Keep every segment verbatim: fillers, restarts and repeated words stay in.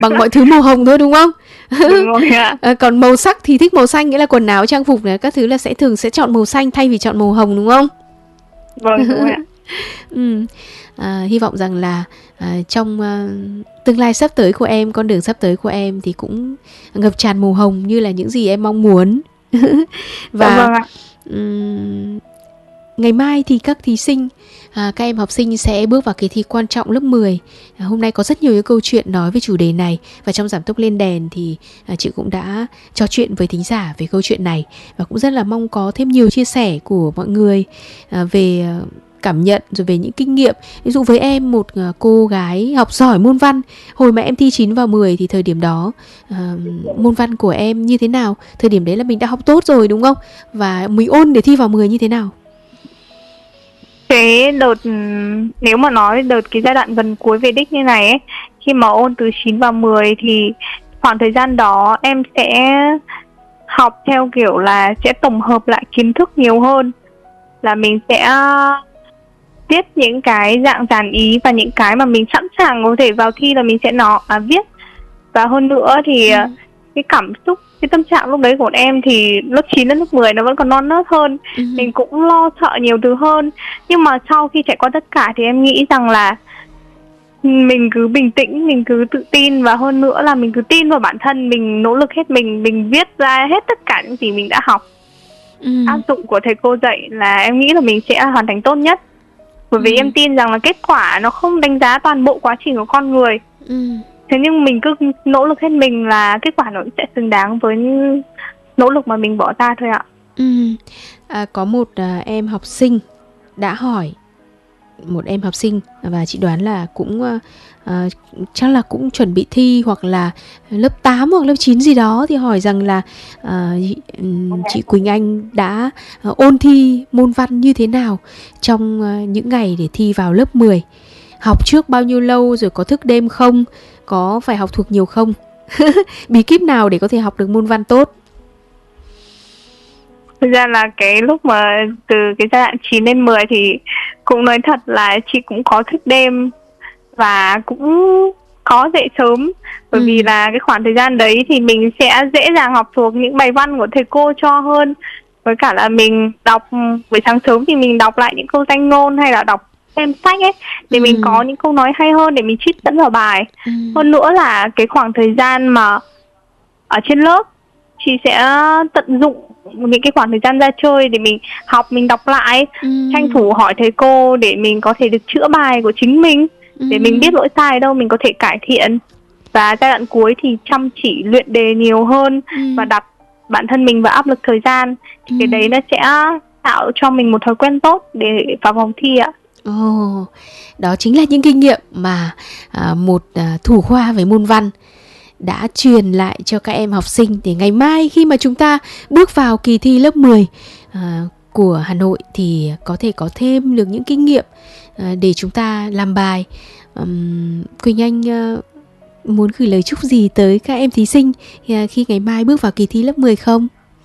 bằng mọi thứ màu hồng thôi đúng không? Đúng rồi ạ. À, còn màu sắc thì thích màu xanh, nghĩa là quần áo trang phục này các thứ là sẽ thường sẽ chọn màu xanh thay vì chọn màu hồng đúng không? Vâng, đúng rồi ạ. Ừ. À, hy vọng rằng là à, trong à, tương lai sắp tới của em, con đường sắp tới của em thì cũng ngập tràn màu hồng như là những gì em mong muốn. Và Vâng ạ. um, ngày mai thì các thí sinh, à, các em học sinh sẽ bước vào kỳ thi quan trọng lớp mười. À, hôm nay có rất nhiều những câu chuyện nói về chủ đề này, và trong Giảm Tốc Lên Đèn thì à, chị cũng đã trò chuyện với thính giả về câu chuyện này, và cũng rất là mong có thêm nhiều chia sẻ của mọi người à, về à, cảm nhận rồi về những kinh nghiệm. Ví dụ với em, một à, cô gái học giỏi môn văn, hồi mà em thi chín vào mười thì thời điểm đó à, môn văn của em như thế nào? Thời điểm đấy là mình đã học tốt rồi đúng không? Và mình ôn để thi vào mười như thế nào? Cái đợt, nếu mà nói đợt cái giai đoạn gần cuối về đích như này ấy, khi mà ôn từ chín vào mười thì khoảng thời gian đó em sẽ học theo kiểu là sẽ tổng hợp lại kiến thức nhiều hơn, là mình sẽ viết những cái dạng dàn ý và những cái mà mình sẵn sàng có thể vào thi là mình sẽ nó à, viết. Và hơn nữa thì ừ. cái cảm xúc, cái tâm trạng lúc đấy của em thì lớp chín đến lớp mười nó vẫn còn non nớt hơn, ừ. mình cũng lo sợ nhiều thứ hơn. Nhưng mà sau khi trải qua tất cả thì em nghĩ rằng là mình cứ bình tĩnh, mình cứ tự tin, và hơn nữa là mình cứ tin vào bản thân, mình nỗ lực hết mình, mình viết ra hết tất cả những gì mình đã học, ừ. áp dụng của thầy cô dạy, là em nghĩ là mình sẽ hoàn thành tốt nhất. Bởi vì ừ. em tin rằng là kết quả nó không đánh giá toàn bộ quá trình của con người, ừ. thế nhưng mình cứ nỗ lực hết mình là kết quả nó sẽ xứng đáng với nỗ lực mà mình bỏ ra thôi ạ. Ừ. À, có một à, em học sinh đã hỏi, một em học sinh và chị đoán là cũng uh, uh, chắc là cũng chuẩn bị thi hoặc là lớp tám hoặc lớp chín gì đó, thì hỏi rằng là uh, chị Quỳnh Anh đã uh, ôn thi môn văn như thế nào trong uh, những ngày để thi vào lớp mười, học trước bao nhiêu lâu, rồi có thức đêm không, có phải học thuộc nhiều không? Bí kíp nào để có thể học được môn văn tốt? Thực ra là cái lúc mà từ cái giai đoạn chín đến mười thì cũng nói thật là chị cũng có thức đêm và cũng có dậy sớm. Bởi ừ. vì là cái khoảng thời gian đấy thì mình sẽ dễ dàng học thuộc những bài văn của thầy cô cho hơn. Với cả là mình đọc buổi sáng sớm thì mình đọc lại những câu danh ngôn hay là đọc xem sách ấy, để ừ. mình có những câu nói hay hơn để mình trích dẫn vào bài. ừ. Hơn nữa là cái khoảng thời gian mà ở trên lớp chị sẽ tận dụng những cái khoảng thời gian ra chơi để mình học, mình đọc lại, ừ. tranh thủ hỏi thầy cô để mình có thể được chữa bài của chính mình, ừ. để mình biết lỗi sai ở đâu mình có thể cải thiện. Và giai đoạn cuối thì chăm chỉ luyện đề nhiều hơn, ừ. và đặt bản thân mình vào áp lực thời gian, thì ừ. cái đấy nó sẽ tạo cho mình một thói quen tốt để vào vòng thi ạ. Ồ, oh, đó chính là những kinh nghiệm mà à, một à, thủ khoa về môn văn đã truyền lại cho các em học sinh, để ngày mai khi mà chúng ta bước vào kỳ thi lớp mười à, của Hà Nội thì có thể có thêm được những kinh nghiệm à, để chúng ta làm bài. um, Quỳnh Anh à, muốn gửi lời chúc gì tới các em thí sinh à, khi ngày mai bước vào kỳ thi lớp mười không?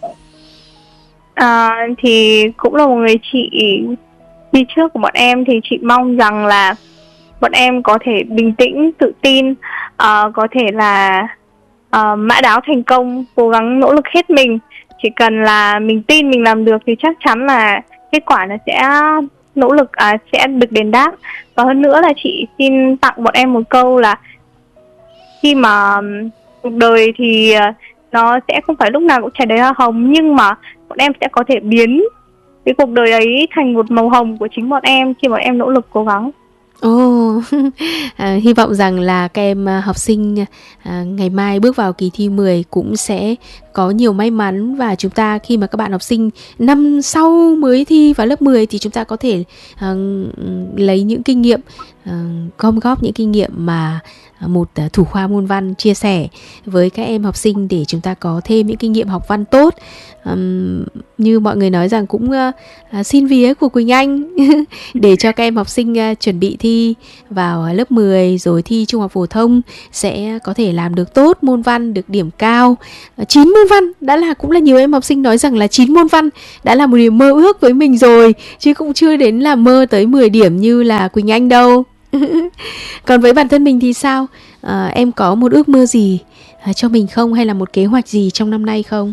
À, thì cũng là một người chị đi trước của bọn em, thì chị mong rằng là bọn em có thể bình tĩnh, tự tin, uh, có thể là uh, mã đáo thành công, cố gắng nỗ lực hết mình. Chỉ cần là mình tin mình làm được thì chắc chắn là kết quả nó sẽ nỗ lực uh, sẽ được đền đáp. Và hơn nữa là chị xin tặng bọn em một câu là khi mà cuộc đời thì uh, nó sẽ không phải lúc nào cũng trải đầy hoa hồng, nhưng mà bọn em sẽ có thể biến cái cuộc đời ấy thành một màu hồng của chính bọn em khi bọn em nỗ lực cố gắng. Ồ, oh, à, hy vọng rằng là các em học sinh à, ngày mai bước vào kỳ thi mười cũng sẽ có nhiều may mắn, và chúng ta khi mà các bạn học sinh năm sau mới thi vào lớp mười thì chúng ta có thể à, lấy những kinh nghiệm, à, gom góp những kinh nghiệm mà một thủ khoa môn văn chia sẻ với các em học sinh để chúng ta có thêm những kinh nghiệm học văn tốt. Um, như mọi người nói rằng cũng uh, xin vía của Quỳnh Anh để cho các em học sinh uh, chuẩn bị thi vào lớp mười rồi thi trung học phổ thông sẽ có thể làm được tốt môn văn, được điểm cao. uh, chín môn văn đã là, cũng là nhiều em học sinh nói rằng là chín môn văn đã là một niềm mơ ước với mình rồi, chứ cũng chưa đến là mơ tới mười điểm như là Quỳnh Anh đâu. Còn với bản thân mình thì sao? à, em có một ước mơ gì à, cho mình không, hay là một kế hoạch gì trong năm nay không?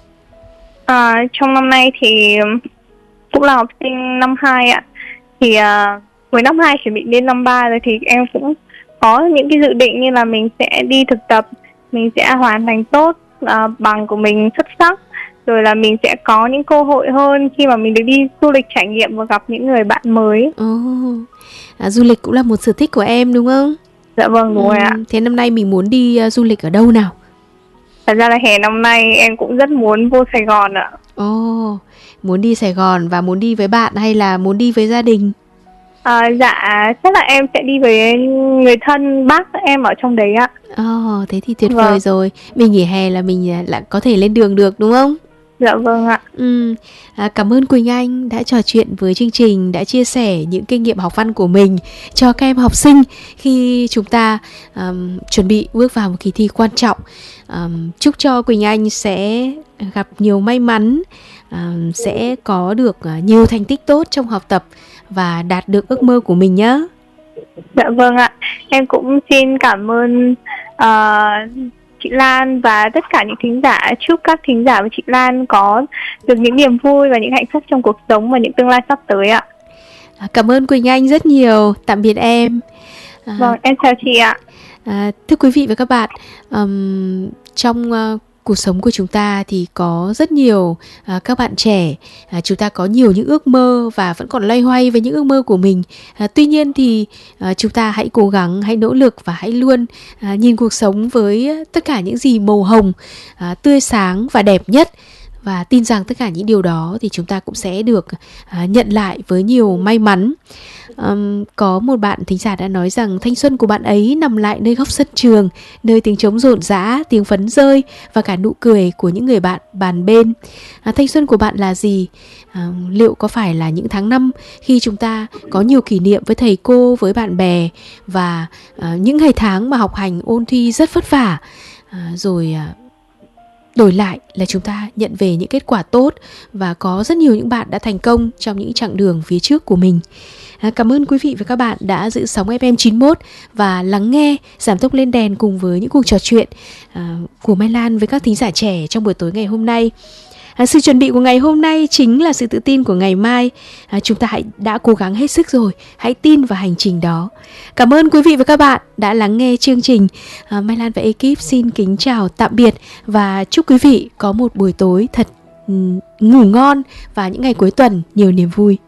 À, trong năm nay thì cũng là học sinh năm hai ạ. Thì uh, cuối năm hai chuẩn bị lên năm ba rồi, thì em cũng có những cái dự định như là mình sẽ đi thực tập, mình sẽ hoàn thành tốt uh, bằng của mình xuất sắc, rồi là mình sẽ có những cơ hội hơn khi mà mình được đi du lịch trải nghiệm và gặp những người bạn mới. Oh, à, du lịch cũng là một sở thích của em đúng không? Dạ vâng, đúng rồi ừ, ạ. Thế năm nay mình muốn đi uh, du lịch ở đâu nào? Thật ra là hè năm nay em cũng rất muốn vô Sài Gòn ạ. Ồ, oh, muốn đi Sài Gòn, và muốn đi với bạn hay là muốn đi với gia đình? À, dạ, chắc là em sẽ đi với người thân bác em ở trong đấy ạ. Ồ, oh, thế thì tuyệt vâng. vời rồi. Mình nghỉ hè là mình lại có thể lên đường được đúng không? Dạ vâng ạ. Ừ, à, cảm ơn Quỳnh Anh đã trò chuyện với chương trình, đã chia sẻ những kinh nghiệm học văn của mình cho các em học sinh khi chúng ta um, chuẩn bị bước vào một kỳ thi quan trọng. Um, chúc cho Quỳnh Anh sẽ gặp nhiều may mắn, um, sẽ có được uh, nhiều thành tích tốt trong học tập và đạt được ước mơ của mình nhé. Dạ vâng ạ. Em cũng xin cảm ơn uh, chị Lan và tất cả những thính giả. Chúc các thính giả và chị Lan có được những niềm vui và những hạnh phúc trong cuộc sống và những tương lai sắp tới ạ. Cảm ơn Quỳnh Anh rất nhiều. Tạm biệt em. À, vâng, em chào chị ạ. À, thưa quý vị và các bạn, um, trong uh, cuộc sống của chúng ta thì có rất nhiều uh, các bạn trẻ, uh, chúng ta có nhiều những ước mơ và vẫn còn loay hoay với những ước mơ của mình. Uh, tuy nhiên thì uh, chúng ta hãy cố gắng, hãy nỗ lực và hãy luôn uh, nhìn cuộc sống với tất cả những gì màu hồng, uh, tươi sáng và đẹp nhất. Và tin rằng tất cả những điều đó thì chúng ta cũng sẽ được uh, nhận lại với nhiều may mắn. Um, có một bạn thính giả đã nói rằng thanh xuân của bạn ấy nằm lại nơi góc sân trường, nơi tiếng trống rộn rã, tiếng phấn rơi và cả nụ cười của những người bạn bàn bên. À, thanh xuân của bạn là gì? À, liệu có phải là những tháng năm khi chúng ta có nhiều kỷ niệm với thầy cô, với bạn bè, và à, những ngày tháng mà học hành ôn thi rất vất vả, à, rồi à, đổi lại là chúng ta nhận về những kết quả tốt, và có rất nhiều những bạn đã thành công trong những chặng đường phía trước của mình. À, cảm ơn quý vị và các bạn đã giữ sóng ép em chín mốt và lắng nghe Giảm tốc lên đèn cùng với những cuộc trò chuyện à, của Mai Lan với các thính giả trẻ trong buổi tối ngày hôm nay. À, sự chuẩn bị của ngày hôm nay chính là sự tự tin của ngày mai. À, chúng ta hãy đã cố gắng hết sức rồi, hãy tin vào hành trình đó. Cảm ơn quý vị và các bạn đã lắng nghe chương trình. à, Mai Lan và ekip xin kính chào tạm biệt và chúc quý vị có một buổi tối thật um, ngủ ngon và những ngày cuối tuần nhiều niềm vui.